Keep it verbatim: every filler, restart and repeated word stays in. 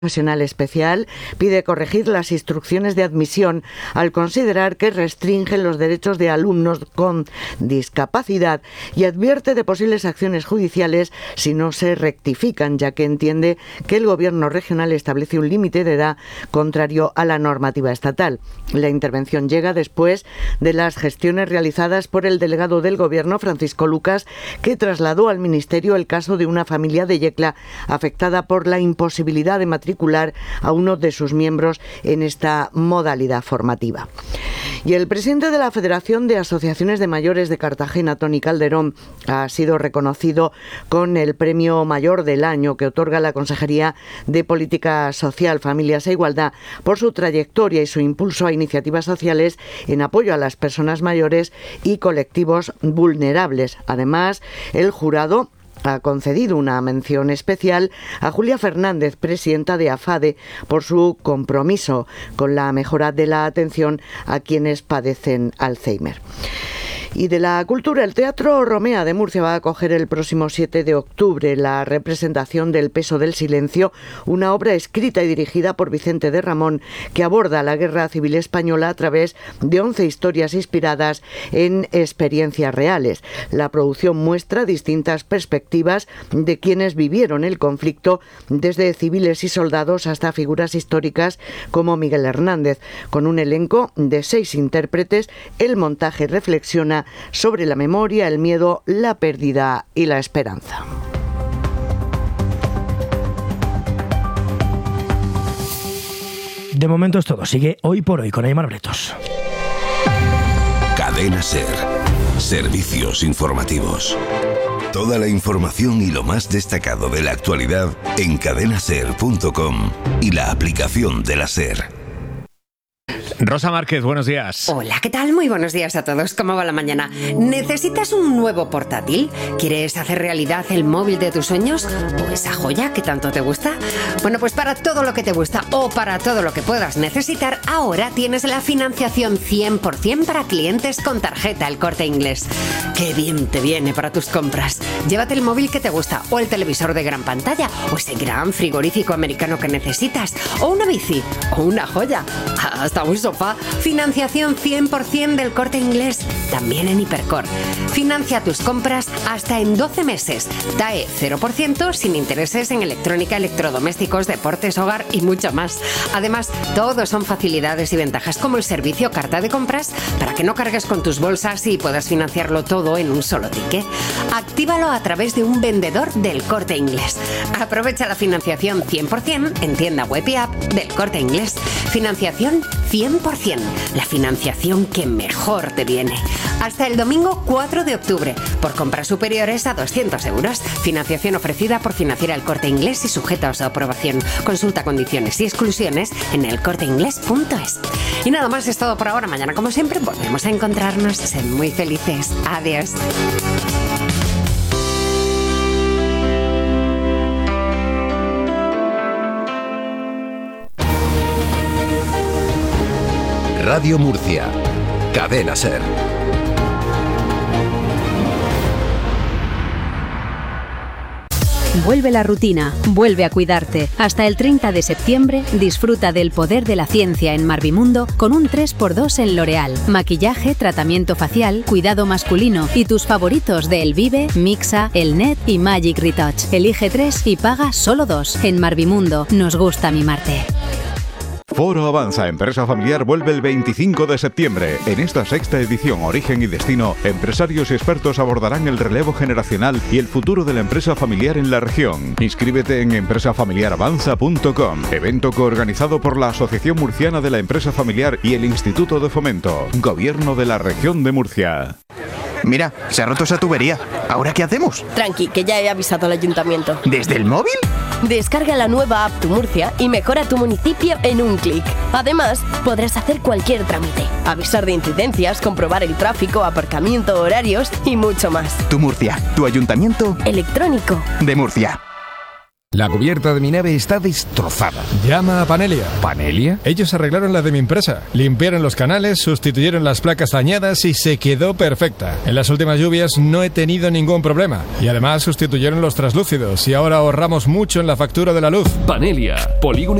Profesional Especial pide corregir las instrucciones de admisión al considerar que restringen los derechos de alumnos con discapacidad y advierte de posibles acciones judiciales si no se rectifican, ya que entiende que el Gobierno regional establece un límite de edad contrario a la normativa estatal. La intervención llega después de las gestiones realizadas por el delegado del Gobierno, Francisco Lucas, que trasladó al Ministerio el caso de una familia de Yecla afectada por la imposibilidad de matricular a uno de sus miembros en esta modalidad formativa. Y el presidente de la Federación de Asociaciones de Mayores de Cartagena, Toni Calderón, ha sido reconocido con el Premio Mayor del Año que otorga la Consejería de Política Social, Familias e Igualdad por su trayectoria y su impulso a iniciativas sociales en apoyo a las personas mayores y colectivos vulnerables. Además, el jurado ha concedido una mención especial a Julia Fernández, presidenta de AFADE, por su compromiso con la mejora de la atención a quienes padecen Alzheimer. Y de la cultura, el Teatro Romea de Murcia va a acoger el próximo siete de octubre la representación del Peso del Silencio, una obra escrita y dirigida por Vicente de Ramón que aborda la Guerra Civil Española a través de once historias inspiradas en experiencias reales. La producción muestra distintas perspectivas de quienes vivieron el conflicto, desde civiles y soldados hasta figuras históricas como Miguel Hernández. Con un elenco de seis intérpretes, el montaje reflexiona sobre la memoria, el miedo, la pérdida y la esperanza. De momento es todo. Sigue Hoy por Hoy con Aimar Bretos. Cadena SER. Servicios informativos. Toda la información y lo más destacado de la actualidad en cadena ser punto com y la aplicación de la SER. Rosa Márquez, buenos días. Hola, ¿qué tal? Muy buenos días a todos. ¿Cómo va la mañana? ¿Necesitas un nuevo portátil? ¿Quieres hacer realidad el móvil de tus sueños? ¿O esa joya que tanto te gusta? Bueno, pues para todo lo que te gusta o para todo lo que puedas necesitar, ahora tienes la financiación cien por ciento para clientes con tarjeta El Corte Inglés. ¡Qué bien te viene para tus compras! Llévate el móvil que te gusta, o el televisor de gran pantalla, o ese gran frigorífico americano que necesitas, o una bici, o una joya, hasta un sofá. Financiación cien por ciento del Corte Inglés, también en Hipercor. Financia tus compras hasta en doce meses. T A E cero por ciento sin intereses en electrónica, electrodomésticos, deportes, hogar y mucho más. Además, todos son facilidades y ventajas como el servicio carta de compras para que no cargues con tus bolsas y puedas financiarlo todo en un solo ticket. Actívalo a través de un vendedor del Corte Inglés. Aprovecha la financiación cien por ciento en tienda web y app del Corte Inglés. Financiación cien por ciento, la financiación que mejor te viene. Hasta el domingo cuatro de octubre, por compras superiores a doscientos euros. Financiación ofrecida por Financiera El Corte Inglés y sujeta a su aprobación. Consulta condiciones y exclusiones en el corte inglés punto es. Y nada más, es todo por ahora. Mañana, como siempre, volvemos a encontrarnos. Sed muy felices. Adiós. Radio Murcia. Cadena SER. Vuelve la rutina, vuelve a cuidarte. Hasta el treinta de septiembre disfruta del poder de la ciencia en Marvimundo con un tres por dos en L'Oréal. Maquillaje, tratamiento facial, cuidado masculino y tus favoritos de El Vive, Mixa, El Net y Magic Retouch. Elige tres y paga solo dos. En Marvimundo nos gusta mimarte. Foro Avanza Empresa Familiar vuelve el veinticinco de septiembre. En esta sexta edición Origen y Destino, empresarios y expertos abordarán el relevo generacional y el futuro de la empresa familiar en la región. Inscríbete en empresa familiar avanza punto com, evento coorganizado por la Asociación Murciana de la Empresa Familiar y el Instituto de Fomento, Gobierno de la Región de Murcia. Mira, se ha roto esa tubería. ¿Ahora qué hacemos? Tranqui, que ya he avisado al ayuntamiento. ¿Desde el móvil? Descarga la nueva app Tu Murcia y mejora tu municipio en un clic. Además, podrás hacer cualquier trámite, avisar de incidencias, comprobar el tráfico, aparcamiento, horarios y mucho más. Tu Murcia, tu ayuntamiento electrónico de Murcia. La cubierta de mi nave está destrozada. Llama a Panelia. ¿Panelia? Ellos arreglaron la de mi empresa. Limpiaron los canales, sustituyeron las placas dañadas y se quedó perfecta. En las últimas lluvias no he tenido ningún problema. Y además sustituyeron los traslúcidos y ahora ahorramos mucho en la factura de la luz. Panelia, polígono